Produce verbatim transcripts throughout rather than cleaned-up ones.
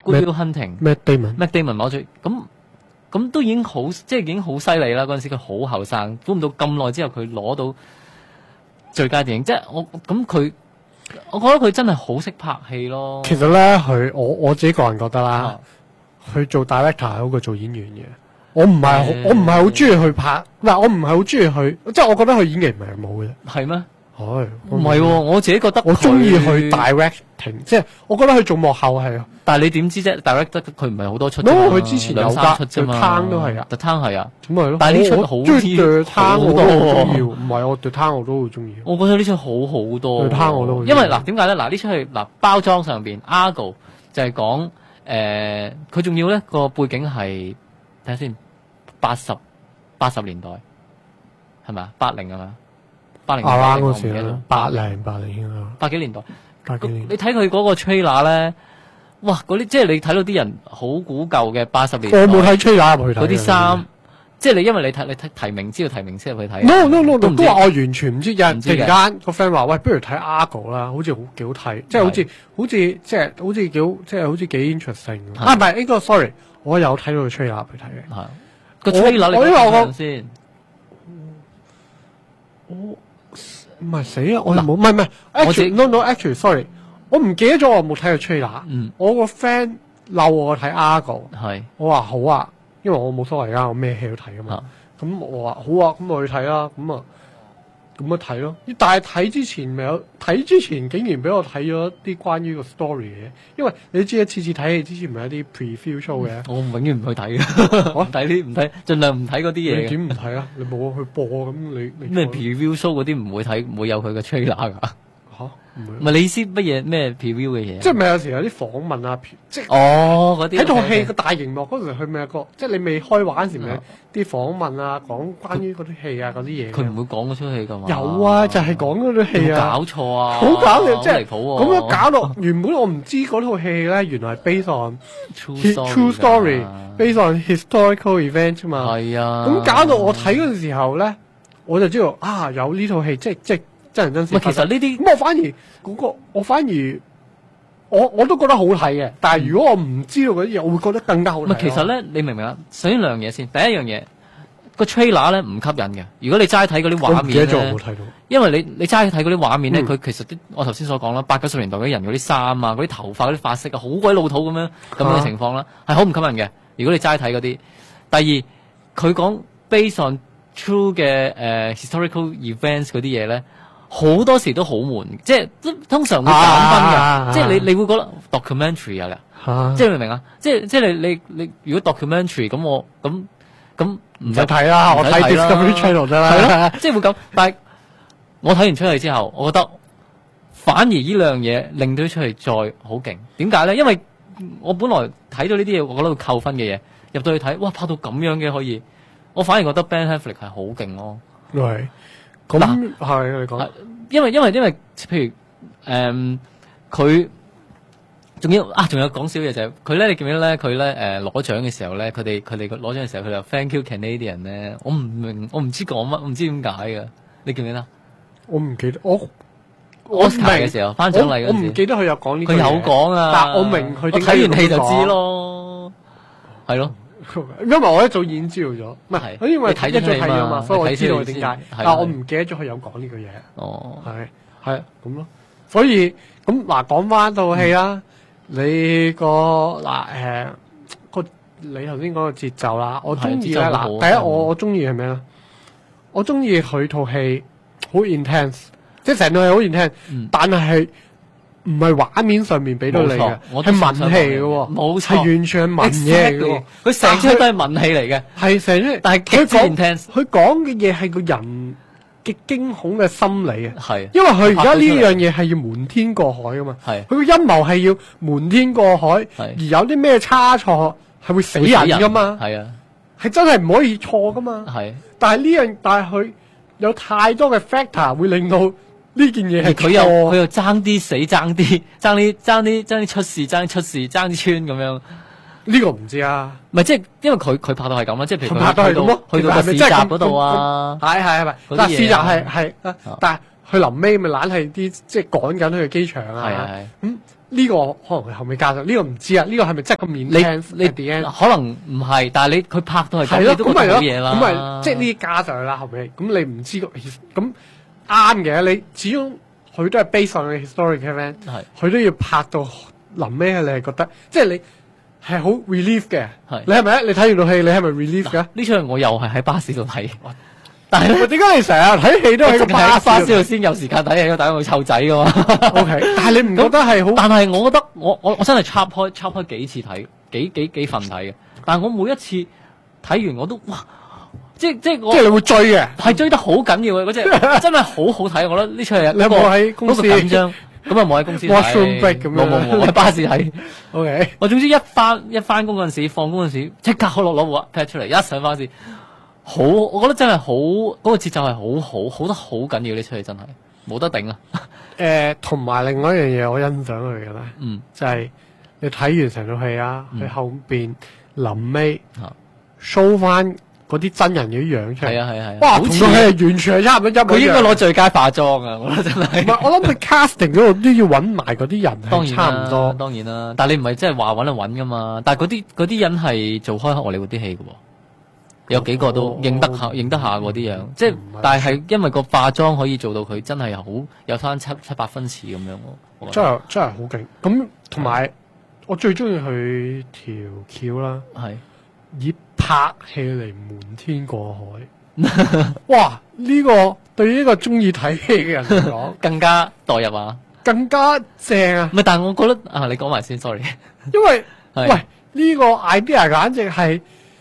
Good Will Hunting 咩 Damon Matt Damon 攞咗咁咁都已經好即係已經好犀利啦！嗰陣時佢好後生，估唔到咁耐之後佢攞到最佳電影，即係我咁佢，我覺得佢真係好識拍戲咯。 其實咧，佢我我自己個人覺得啦，佢、 啊、 做 director 係好過做演員嘅。我唔係好， 嗯、 我唔係好中意去拍，嗱，我唔係好中意去，即係我覺得佢演技唔係冇嘅。 係咩？ 係唔係喎，我自己覺得我中意去 directing， 即係我覺得佢做幕後係。 但係你點知啫 ？direct 得佢唔係好多出啫嘛？佢之前有三出啫嘛。 The Town 都係啊 ，The Town 係啊。 咁咪咯。 但係呢出好啲 The Town 我都好中意， 喎。 唔係我 The Town 我都好中意。 我覺得呢出好好多。 The Town 我都好。 因為嗱，點解咧？嗱，呢出係嗱包裝上邊 Argo 就係講誒，佢仲要咧個背景係睇下先，八十八十年代係咪啊？八零係嘛？八零年代嗰時啦，八零八零啊， 八幾年代。 八幾年。 你睇佢嗰個 trailer 咧，哇！嗰啲即係你睇到啲人好古舊嘅八十年代。 我冇睇 trailer 入去睇。 嗰啲衫，即係你因為你睇你睇提名知道提名先入去睇。 No no no， 都都話我完全唔知，有人突然間個 friend 話：喂，不如睇 Argo 啦，好似好幾好睇，即係好似好似即係好似幾好，即係好似幾 interesting。啊，唔係呢個 sorry，我有睇到個 trailer 去睇嘅。 係個 trailer 你講先。 我唔係死啊！我冇唔係唔係 actually no no actually sorry， 我唔記得咗我冇睇過 trailer。 嗯， 我個 friend 嬲我睇 Argo， 係我話好啊，因為我冇所謂啊，我咩戲都睇噶嘛。咁我話好啊，咁我去睇啦。咁啊咁咪睇咯。但係睇之前咪有睇之前，竟然俾我睇咗啲關於個 story 嘅，因為你知一次次睇戲之前咪有啲 preview show 嘅。 我永遠唔去睇嘅，我睇啲唔睇，盡量唔睇嗰啲嘢。 你點唔睇啊？你冇去播咁你咩 preview show 嗰啲唔會睇，唔會有佢嘅 trailer 噶。 嚇唔唔係你意思乜嘢咩 preview 嘅嘢？ 即係咪有時有啲訪問啊？即係哦嗰啲喺套戲個大熒幕嗰時，佢咪有個即係你未開畫嗰時咪有啲訪問啊，講關於嗰啲戲啊嗰啲嘢。 佢唔會講嗰出戲㗎嘛？ 有啊，就係講嗰啲戲啊。 搞錯啊！ 好搞笑，即係離譜喎。 咁樣搞到原本我唔知嗰套戲咧，原來係 based on true story，based on historical event 啫嘛。 係啊。 咁搞到我睇嗰陣時候咧，我就知道啊，有呢套戲，即係即係真人真事。 其實呢啲咁我反而嗰個，我反而我我都覺得好睇嘅。但係如果我唔知道嗰啲嘢，我會覺得更加好睇。 唔係，其實咧，你明唔明啊？首先兩樣嘢先，第一樣嘢個 trailer 咧唔吸引嘅。如果你齋睇嗰啲畫面咧， 我冇睇到。因為你你齋睇嗰啲畫面咧，佢、嗯、其實啲我頭先所講啦，八九十年代嗰啲人嗰啲衫啊，嗰啲頭髮嗰啲髮色啊，好鬼老土咁樣咁樣嘅情況啦，係好唔吸引嘅。如果你齋睇嗰啲，第二佢講 based on true 嘅誒、uh, historical events 嗰啲嘢咧。好多時都好悶，即係通常會減分嘅、啊，即係你你會覺得 documentary 啊，啊即係明唔明啊？即係即係你你你如果 documentary 咁我咁咁唔使睇啦，我睇 Discovery Channel 啫啦，係咯，即係會咁。但係我睇完出嚟之後，我覺得反而呢兩樣嘢令到出嚟再好勁。點解咧？因為我本來睇到呢啲嘢，我覺得會扣分嘅嘢，入到去睇，哇拍到咁樣嘅可以，我反而覺得 Ben Affleck 係好勁咯。 係。咁係你講， 因為因為因為譬如誒，佢、呃、仲要啊，仲有講少嘢就係佢咧，你記唔記得咧？佢咧誒攞獎嘅時候咧，佢哋佢哋攞獎嘅時候，佢就 Thank you Canadian 咧，我唔明，我唔知講乜，我唔知點解㗎。你記唔記得？ 我唔記得，我我睇嘅時候頒獎禮嗰陣時， 我唔記得佢有講呢句嘢。 佢有講啊， 但我明佢點解睇完戲就知咯，係咯。 因為我一早已經知道咗，唔係，因為睇一早睇咗嘛，所以我知道點解。但係我唔記得咗佢有講呢句嘢。 哦， 係係咁咯。所以咁嗱，講翻套戲啦，你個嗱誒個你頭先講個節奏啦，我中意咧嗱，第一我我中意係咩咧？我中意佢套戲好 intense， 即係成套戲好 intense，但係唔係畫面上面俾到你嘅，係文戲嘅喎，冇錯，係完全係文嘢嚟嘅。佢成出都係文戲嚟嘅，係成出。但係佢講佢講嘅嘢係個人嘅驚恐嘅心理啊，係。因為佢而家呢樣嘢係要瞞天過海噶嘛，係。佢個陰謀係要瞞天過海，而有啲咩差錯係會死人噶嘛，係啊，係真係唔可以錯噶嘛，係。但係呢樣，但係佢有太多嘅 factor 會令到。呢件嘢係佢又佢又爭啲死爭啲爭啲爭啲爭啲出事爭啲出事爭啲穿咁樣，呢個唔知啊，唔係即係因為佢佢拍到係咁啦，即係譬如佢拍到係咁咯，去到個市集嗰度啊，係係係咪？但係市集係係，但係佢臨尾咪懶係啲即係趕緊去機場啊，係係咁呢、個可能佢後尾加咗，呢、個唔知啊，呢、個係咪真係咁你 intense 你 at the end？ 可能唔係，但係你佢拍到係咁， 係咯， 你都覺咁咪咯， 得好嘢啦。 咁咪即係呢啲加上去啦，後尾咁你唔知個咁啱嘅，你始終佢都係 based on 嘅 historic event， 係佢都要拍到臨尾，你係覺得即係你係好 relief 嘅。 係你係咪？你睇完套戲，你係咪 relief 㗎？ 呢場我又係喺巴士度睇，但係喂點解你成日睇戲都喺個巴巴士度士度先有時間睇戲，但係我湊仔噶嘛。 ？O K，但係你唔覺得係好？ 但係我覺得我我我真係插開插開幾次睇，幾幾幾份睇嘅。但係我每一次睇完我都哇，即係即係我即係你會追嘅？ 係追得好緊要嘅嗰只，真係好好睇。我覺得呢出係你有冇喺公司嗰個緊張？咁啊冇喺公司睇 Washroom break 咁樣冇冇冇我喺巴士睇。 O K， 我總之一翻一翻工嗰陣時，放工嗰陣時，即刻落攞部 iPad 出嚟，一上巴士，好，我覺得真係好，嗰、個節奏係好好，好得好緊要呢出戲真係冇得頂啊！ 誒，同埋另外一樣嘢我欣賞佢嘅咧， 嗯， 就係你睇完成套戲啊， 嗯佢後邊臨尾啊 show 翻嗰啲真人嘅樣出嚟， 係啊係啊係啊， 哇， 好似同佢係完全係差唔多一模佢應該一樣攞最佳化妝啊！我覺得真係。 唔係，我諗佢 casting 嗰度都要揾埋嗰啲人係當然啦差唔多。 當然啦，但係你唔係真係話揾就揾噶嘛？但係嗰啲嗰啲人係做開荷里活啲戲嘅喎，有幾個都哦認得下認得下嗰啲樣，即係唔係但係因為個化妝可以做到佢真係好有翻七七八分似咁樣喎。我覺真得係真係好勁。咁同埋我最中意佢條橋啦， 係以拍戲嚟瞞天過海。哇！呢、個對於一個中意睇戲嘅人嚟講， 更加代入啊！ 更加正啊！ 唔係，但係我覺得啊，你講埋先，sorry。 因為係喂呢、個 idea 簡直係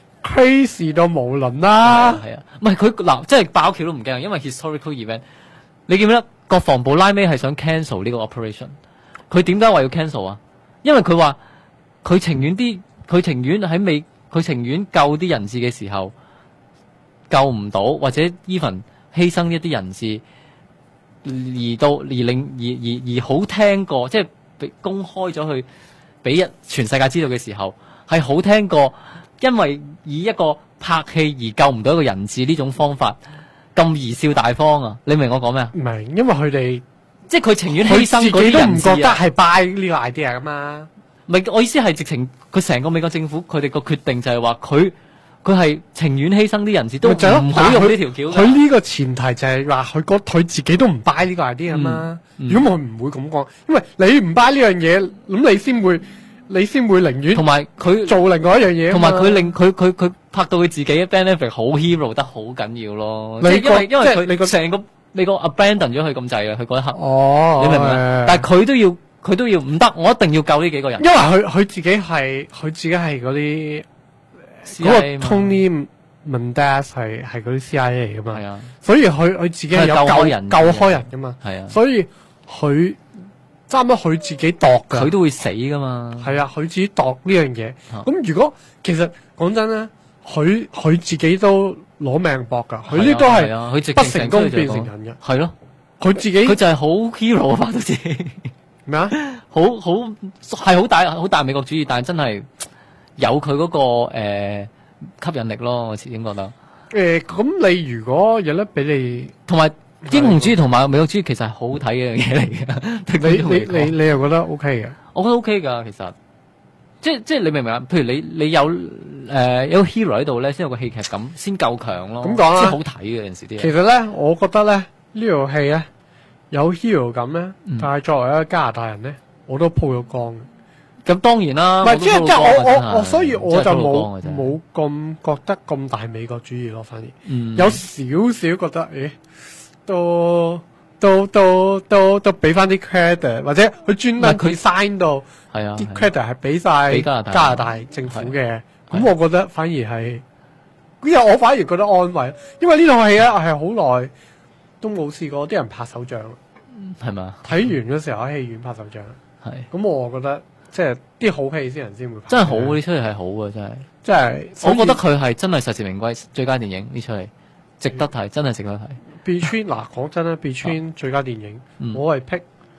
crazy 到無倫啦。 係啊，唔係佢嗱，即係爆橋都唔驚，因為 historical event。你記唔記得國防部拉尾係想 cancel 呢個 operation？佢點解話要 cancel 啊？因為佢話佢情願啲，佢情願喺未，佢情願救啲人質嘅時候救唔到，或者 even 犧牲一啲人質，而到而令而而而好聽過，即係俾公開咗去俾一全世界知道嘅時候，係好聽過。因為以一個拍戲而救唔到一個人質呢種方法咁貽笑大方啊！你明我講咩啊？ 唔係，因為佢哋即係佢情願佢犧牲嗰自己都唔啲人質啊！ 覺得係 buy 呢個 idea 噶嘛。 唔係，我意思係直情佢成個美國政府佢哋個決定就係話佢佢係情願犧牲啲人質都咪就係咯唔好用呢條橋㗎。 佢呢個前提就係話佢覺佢自己都唔 buy 呢個 idea 啊嘛。 嗯嗯如果佢唔會咁講，因為你唔 buy 呢樣嘢，咁你先會你先會寧願同埋佢做另外一樣嘢啊嘛。 同埋佢令佢佢佢拍到佢自己嘅 Ben Affleck 好 hero 得好緊要咯。 你即係因為因為個即係你個佢成個你個 abandon 咗佢咁滯啊！佢嗰一刻， 哦， 你明唔明啊？但係佢都要佢都要唔得，我一定要救呢幾個人。 因為佢佢自己係佢自己係嗰啲嗰個 C I A 嘛 Tony Mendez 係係嗰啲 C I A 嚟噶嘛， 係啊， 所以佢佢自己係有佢係救開救人救開人噶嘛， 係啊， 所以佢差唔多佢自己度噶， 佢都會死噶嘛。 係啊，佢自己度呢樣嘢。 啊咁如果其實講真咧，佢佢自己都攞命搏噶，佢呢都係啊，佢直不情成功變出嚟就講成人嘅， 係咯， 佢自己佢就係好 hero 啊，拍到自己。 咩啊？ 好好係好大好大美國主義，但係真係有佢嗰、個、呃、吸引力咯，我始終覺得。 誒，咁你如果有得俾你， 同埋英雄主義同埋美國主義其實係好好睇嘅一樣嘢嚟嘅。對你觀眾嚟講你你你又覺得 OK 嘅？ 我覺得 OK 㗎，其實即即你明唔明啊？譬如你你有誒、呃、有個 hero 喺度咧，先有個戲劇感，先夠強咯。 咁講啦先好睇嘅有陣時啲嘢。 其實咧，我覺得咧呢套戲咧有 hero 感咧， 嗯但係作為一個加拿大人咧，我都鋪咗光嘅。 咁當然啦， 唔係即係即係我我我，所以我就真係冇真係冇咁覺得咁大美國主義咯，反而嗯有少少覺得，誒，都都都都都俾翻啲 credit，或者佢專登唔係佢 design 到係啊， 啲係啊 credit 係俾晒俾加拿大加拿大政府嘅，咁係我覺得反而係，因為我反而覺得安慰，因為呢套戲咧我係好耐都冇試過啲人拍手掌， 係嘛？ 睇完嗰時候喺戲院拍手掌， 係咁我覺得即係啲好戲先人先會拍， 真係好，呢出戲係好嘅，真係。 即係我覺得佢係真係實至名歸最佳電影呢出戲，值得睇，真係值得睇。 Between 嗱講真啦，Between 最佳電影， 嗯我係 pick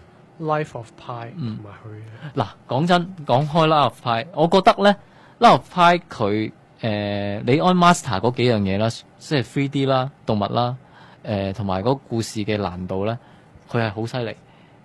Life of Pi 同嗯埋佢嘅。 嗱，講真，講開 Life of Pi，我覺得咧 Life of Pi 佢誒你按 master 嗰幾樣嘢啦，即係 three D 啦、動物啦，誒同埋嗰個故事嘅難度咧，佢係好犀利。誒、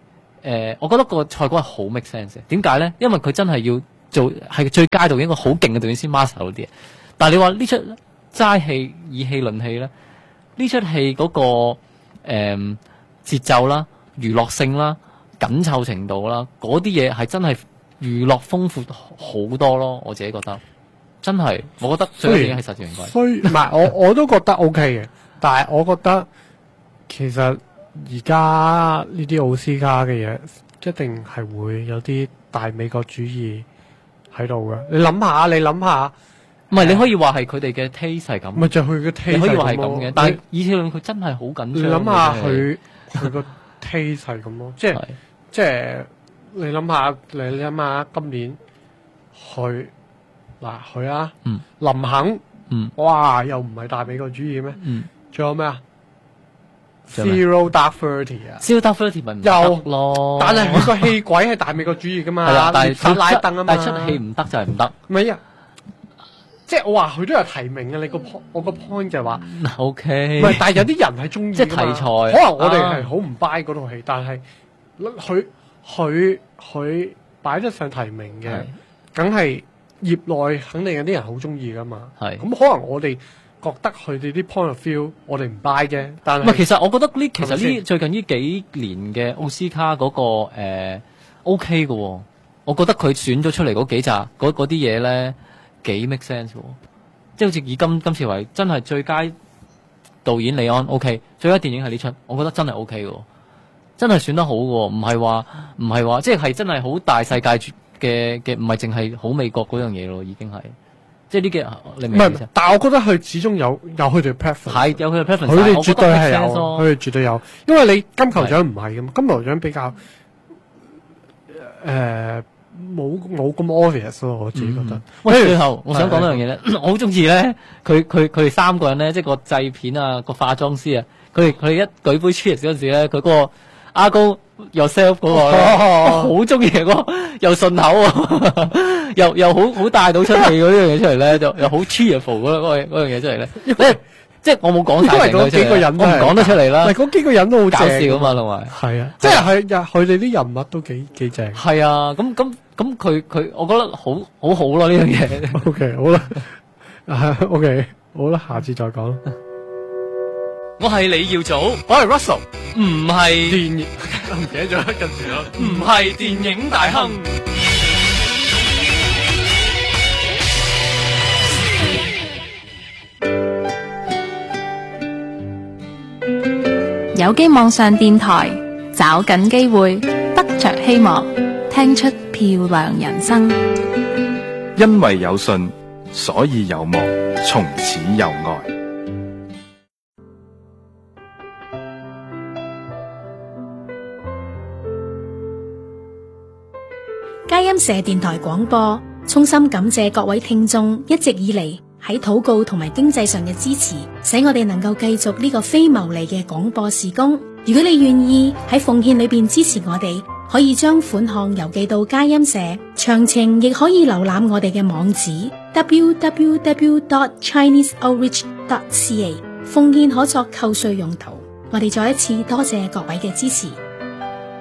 誒，我覺得個賽果係好 make sense 嘅。點解咧？因為佢真係要做係最佳導演，一個好勁嘅導演先 master 到啲嘢。但係你話呢出齋戲以戲論戲咧，呢出戲嗰個誒、呃、節奏啦、娛樂性啦、緊湊程度啦，嗰啲嘢係真係娛樂豐富好多咯。我自己覺得真係，我覺得最緊要係實至名歸。 所以唔係我我都覺得 OK 嘅，但係我覺得其實而家呢啲奧斯卡嘅嘢一定係會有啲大美國主義喺度嘅。你諗下，你諗下。 唔係，你可以話係佢哋嘅 taste 係咁， 咪就係佢嘅 taste， 你可以話係咁嘅。但係以前佢真係好緊張。 你諗下佢佢個 taste 係咁咯，即係即係你諗下，你諗下今年佢嗱佢啊， 嗯， 林肯， 嗯， 哇，又唔係大美國主義咩？ 嗯， 仲有咩啊 ？Zero Dark Thirty 啊 ，Zero Dark Thirty 咪唔得咯。 但係佢個戲鬼係大美國主義噶嘛， 係啊，但係殺拉登啊嘛， 但係出戲唔得就係唔得。 唔係啊。即係我話佢都有提名嘅，你個 point 我個 point 就係話 ，OK， 唔係，但係有啲人係中意， 即係題材， 可能我哋係好唔 buy 嗰套戲，但係佢佢佢擺得上提名嘅，梗係業內肯定有啲人好中意噶嘛。係咁，可能我哋覺得佢哋啲 point of view 我哋唔 buy 啫。但係唔係，其實我覺得呢，其實呢最近呢幾年嘅奧斯卡嗰個誒 OK 嘅喎，我覺得佢選咗出嚟嗰幾集嗰嗰啲嘢咧。幾 make sense 喎，即係好似以今今次為真係最佳導演李安 OK， 最佳電影係呢出，我覺得真係 OK 嘅，真係選得好嘅，唔係話唔係話即係係真係好大世界嘅嘅，唔係淨係好美國嗰樣嘢咯，已經係即係呢幾你明唔明？ 但係我覺得佢始終有有佢哋 preference， 係有佢嘅 preference， 佢哋絕對係有，佢哋絕對有，因為你金球獎唔係嘅嘛，金球獎比較誒。冇冇咁 obvious 咯，我自己覺得。 喂、嗯，最後我想講一樣嘢咧，我好中意咧，佢佢佢哋三個人咧，即係個製片啊，個化妝師啊，佢哋佢哋一舉杯 cheers 嗰陣時咧，佢嗰個阿高 yourself 嗰、那個咧，好中意個，又順口啊，又又好好帶到出嚟嗰樣嘢出嚟咧，就又好 cheerful 嗰嗰嗰樣嘢出嚟咧，即係我冇講晒成個出嚟，我唔講得出嚟啦。 係嗰幾個人都好搞笑啊嘛，同埋係啊，即係佢佢哋啲人物都幾幾正。 係啊，咁咁咁佢佢，我覺得好好好咯呢樣嘢。 O K， 好啦，O K，好啦，下次再講。 我係李耀祖， 我係 Russell， 唔係電影，唔記得咗近時咯， 唔係電影大亨。 有機網上電台，找緊機會，得着希望，聽出漂亮人生。 因為有信，所以有望，從此有愛。 佳音社電台廣播，衷心感謝各位聽眾一直以嚟喺禱告同埋經濟上嘅支持，使我哋能夠繼續呢個非牟利嘅廣播事工。如果你願意喺奉獻裏邊支持我哋，可以將款項郵寄到佳音社，詳情亦可以瀏覽我哋嘅網址 double-u double-u double-u dot chinese outreach dot c a。奉獻可作扣稅用途。我哋再一次多謝各位嘅支持。